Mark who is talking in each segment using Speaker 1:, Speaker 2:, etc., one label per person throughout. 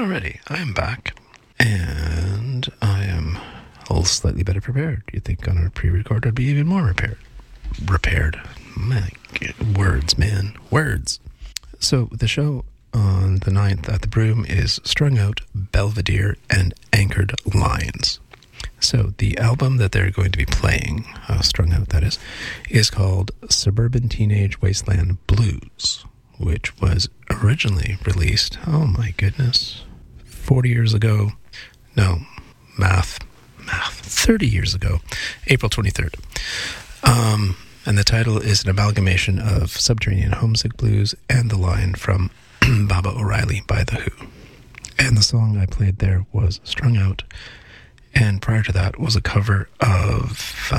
Speaker 1: Alrighty, I am back, and I am a little slightly better prepared. You'd think on a pre-record I'd be even more repaired. Words, man. Words. So the show on the 9th at the Broom is Strung Out, Belvedere, and Anchored Lines. So the album that they're going to be playing, Strung Out that is called Suburban Teenage Wasteland Blues, which was originally released, oh my goodness, 40 years ago. No, math, 30 years ago, April 23rd. And the title is an amalgamation of Subterranean Homesick Blues and the line from Baba O'Reilly by The Who. And the song I played there was Strung Out. And prior to that was a cover of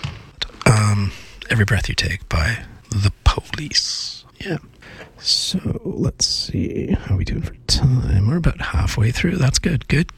Speaker 1: Every Breath You Take by The Police. Yeah. So let's see. How are we doing for time? We're about halfway through. That's good. Good.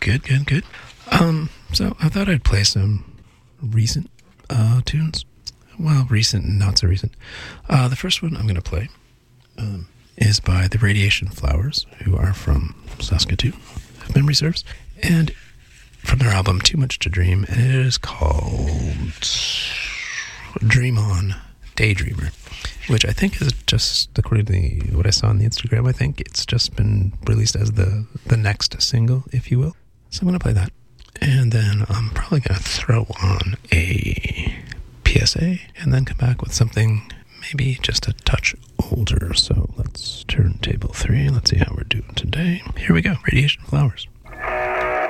Speaker 1: So I thought I'd play some recent tunes. Well, recent and not so recent. The first one I'm going to play is by the Radiation Flowers, who are from Saskatoon, if memory serves. And from their album Too Much to Dream, and it is called Dream On, Daydreamer, which I think is just, according to what I saw on the Instagram, I think it's just been released as the next single, if you will. So I'm going to play that. And then I'm probably going to throw on a PSA and then come back with something maybe just a touch older. So let's turn table 3. Let's see how we're doing today. Here we go. Radiation Flowers.